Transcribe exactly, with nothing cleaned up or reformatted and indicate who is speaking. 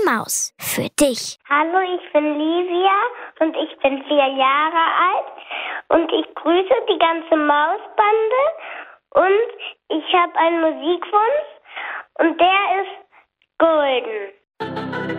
Speaker 1: Maus. Für dich.
Speaker 2: Hallo, ich bin Livia und ich bin vier Jahre alt und ich grüße die ganze Mausbande und ich habe einen Musikwunsch und der ist golden.